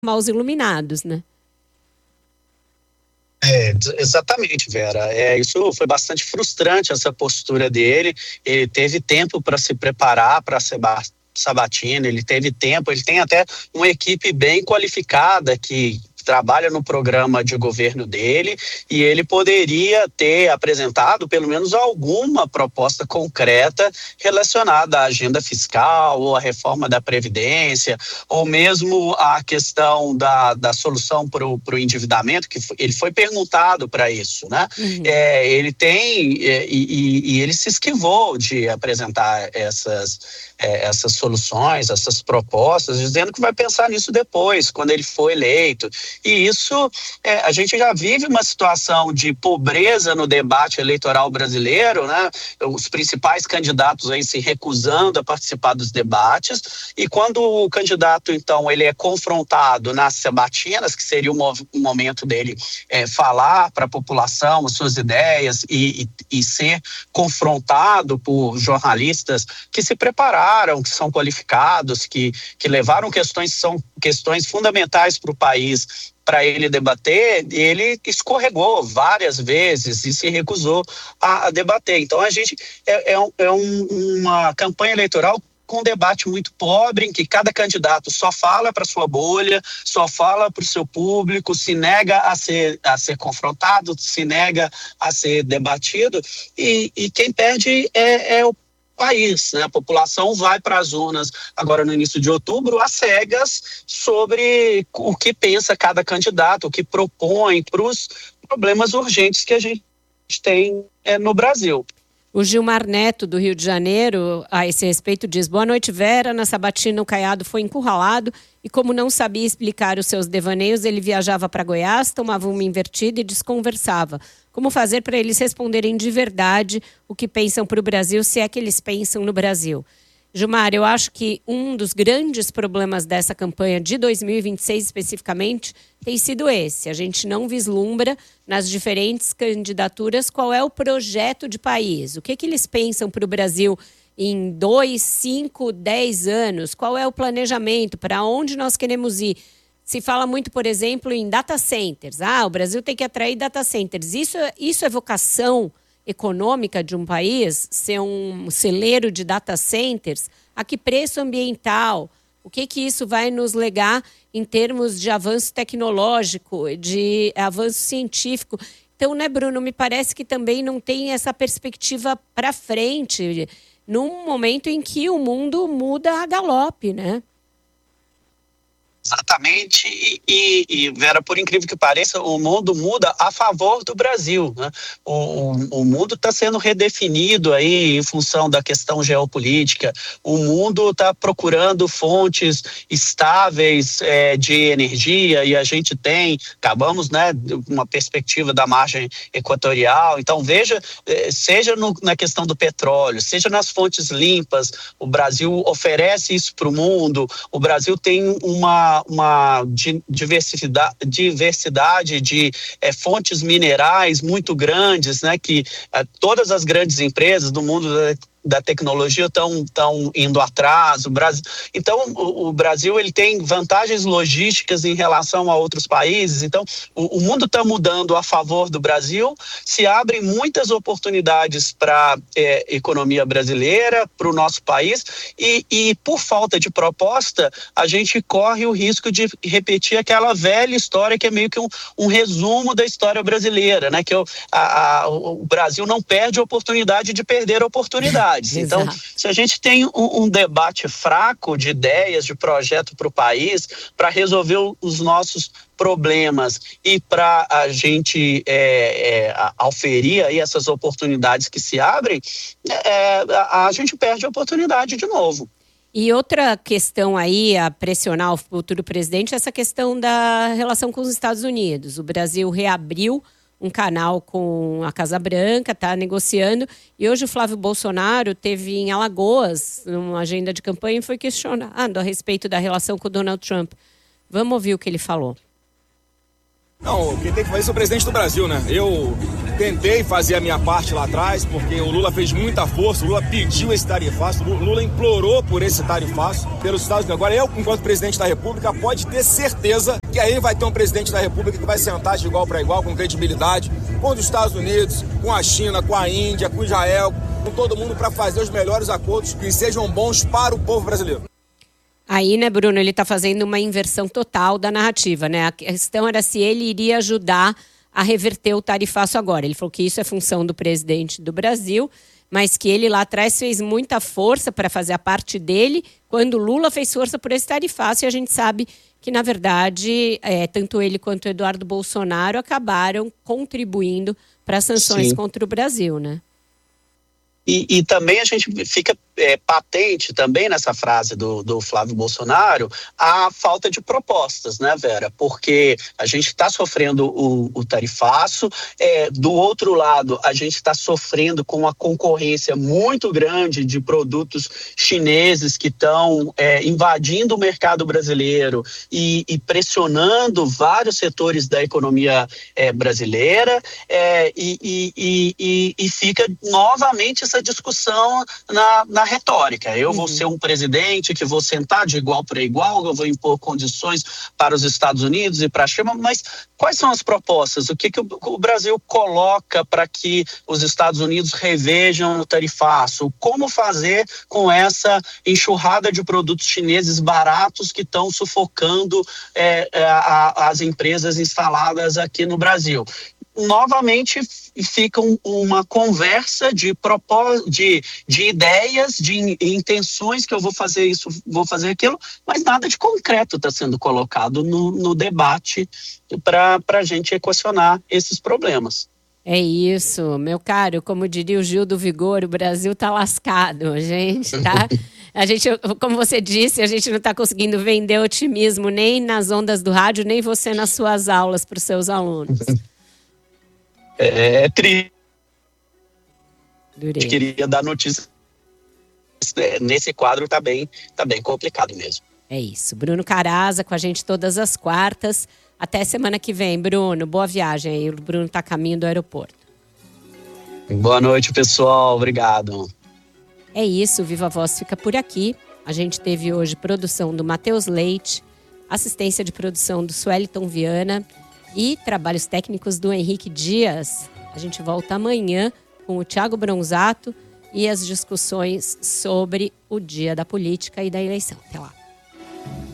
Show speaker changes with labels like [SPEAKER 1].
[SPEAKER 1] os iluminados, né?
[SPEAKER 2] Exatamente, Vera. Isso foi bastante frustrante, essa postura dele. Ele teve tempo para se preparar para a sabatina, ele teve tempo, ele tem até uma equipe bem qualificada que trabalha no programa de governo dele, e ele poderia ter apresentado pelo menos alguma proposta concreta relacionada à agenda fiscal, ou à reforma da Previdência, ou mesmo a questão da solução para o endividamento, que ele foi perguntado para isso, né?
[SPEAKER 1] Uhum.
[SPEAKER 2] Ele tem, e ele se esquivou de apresentar essas soluções, essas propostas, dizendo que vai pensar nisso depois, quando ele for eleito. E isso, a gente já vive uma situação de pobreza no debate eleitoral brasileiro, né? Os principais candidatos aí se recusando a participar dos debates, e quando o candidato, então, ele é confrontado nas sabatinas, que seria o momento dele falar para a população as suas ideias e ser confrontado por jornalistas que se prepararam, que são qualificados, que levaram questões que são questões fundamentais para o país para ele debater, ele escorregou várias vezes e se recusou a debater. Então a gente uma campanha eleitoral com um debate muito pobre, em que cada candidato só fala para sua bolha, só fala para o seu público, se nega a ser confrontado, se nega a ser debatido, e quem perde é o país, né? A população vai para as urnas agora no início de outubro às cegas sobre o que pensa cada candidato, o que propõe para os problemas urgentes que a gente tem no Brasil.
[SPEAKER 1] O Gilmar Neto, do Rio de Janeiro, a esse respeito, diz: boa noite, Vera. Na sabatina, o Caiado foi encurralado e, como não sabia explicar os seus devaneios, ele viajava para Goiás, tomava uma invertida e desconversava. Como fazer para eles responderem de verdade o que pensam para o Brasil, se é que eles pensam no Brasil? Gilmar, eu acho que um dos grandes problemas dessa campanha de 2026 especificamente tem sido esse. A gente não vislumbra nas diferentes candidaturas qual é o projeto de país. O que eles pensam para o Brasil em 2, 5, 10 anos? Qual é o planejamento? Para onde nós queremos ir? Se fala muito, por exemplo, em data centers. O Brasil tem que atrair data centers. Isso é vocação econômica de um país, ser um celeiro de data centers? A que preço ambiental? O que isso vai nos legar em termos de avanço tecnológico, de avanço científico? Então, né, Bruno, me parece que também não tem essa perspectiva para frente, num momento em que o mundo muda a galope, né?
[SPEAKER 2] Exatamente, e Vera, por incrível que pareça, o mundo muda a favor do Brasil, né? O mundo está sendo redefinido aí em função da questão geopolítica. O mundo está procurando fontes estáveis de energia, e a gente acabamos, né, uma perspectiva da margem equatorial. Então veja, seja na questão do petróleo, seja nas fontes limpas, o Brasil oferece isso para o mundo. O Brasil tem uma diversidade de fontes minerais muito grandes, né, que todas as grandes empresas do mundo da tecnologia estão indo atrás. Então o Brasil ele tem vantagens logísticas em relação a outros países. Então o mundo está mudando a favor do Brasil, se abrem muitas oportunidades para a economia brasileira, para o nosso país, e por falta de proposta a gente corre o risco de repetir aquela velha história que é meio que um resumo da história brasileira, né? Que o Brasil não perde a oportunidade de perder a oportunidade. Então, se a gente tem um debate fraco de ideias, de projeto para o país, para resolver os nossos problemas e para a gente auferir aí essas oportunidades que se abrem, a gente perde a oportunidade de novo.
[SPEAKER 1] E outra questão aí a pressionar o futuro presidente é essa questão da relação com os Estados Unidos. O Brasil reabriu um canal com a Casa Branca, está negociando. E hoje o Flávio Bolsonaro teve em Alagoas, numa agenda de campanha, e foi questionado a respeito da relação com o Donald Trump. Vamos ouvir o que ele falou.
[SPEAKER 3] Não, quem tem que fazer isso é o presidente do Brasil, né? Eu tentei fazer a minha parte lá atrás, porque o Lula fez muita força, o Lula pediu esse tarifaço, o Lula implorou por esse tarifaço pelos Estados Unidos. Agora eu, enquanto presidente da República, pode ter certeza que aí vai ter um presidente da República que vai sentar de igual para igual, com credibilidade, com os Estados Unidos, com a China, com a Índia, com Israel, com todo mundo para fazer os melhores acordos que sejam bons para o povo brasileiro.
[SPEAKER 1] Aí, né, Bruno, ele está fazendo uma inversão total da narrativa, né? A questão era se ele iria ajudar a reverter o tarifaço agora. Ele falou que isso é função do presidente do Brasil, mas que ele lá atrás fez muita força para fazer a parte dele, quando Lula fez força por esse tarifaço, e a gente sabe que, na verdade, tanto ele quanto o Eduardo Bolsonaro acabaram contribuindo para as sanções contra o Brasil, né?
[SPEAKER 2] E também a gente fica patente também nessa frase do Flávio Bolsonaro a falta de propostas, né, Vera? Porque a gente está sofrendo o tarifaço, do outro lado a gente está sofrendo com uma concorrência muito grande de produtos chineses que estão invadindo o mercado brasileiro e pressionando vários setores da economia brasileira, e fica novamente essa discussão na retórica. Eu vou ser um presidente que vou sentar de igual para igual, eu vou impor condições para os Estados Unidos e para a China, mas quais são as propostas? O que o Brasil coloca para que os Estados Unidos revejam o tarifaço? Como fazer com essa enxurrada de produtos chineses baratos que estão sufocando as empresas instaladas aqui no Brasil? Novamente fica uma conversa de ideias, de intenções que eu vou fazer isso, vou fazer aquilo, mas nada de concreto está sendo colocado no debate para a gente equacionar esses problemas.
[SPEAKER 1] É isso, meu caro, como diria o Gil do Vigor, o Brasil tá lascado, gente, tá? A gente, como você disse, a gente não está conseguindo vender otimismo nem nas ondas do rádio, nem você nas suas aulas para os seus alunos.
[SPEAKER 2] É triste. Eu queria dar notícia. Nesse quadro tá bem complicado mesmo.
[SPEAKER 1] É isso. Bruno Caraza com a gente todas as quartas. Até semana que vem, Bruno. Boa viagem aí. O Bruno tá a caminho do aeroporto.
[SPEAKER 2] Boa noite, pessoal. Obrigado.
[SPEAKER 1] É isso. Viva Voz fica por aqui. A gente teve hoje produção do Matheus Leite, assistência de produção do Sueliton Viana e trabalhos técnicos do Henrique Dias. A gente volta amanhã com o Thiago Bronzato e as discussões sobre o dia da política e da eleição. Até lá.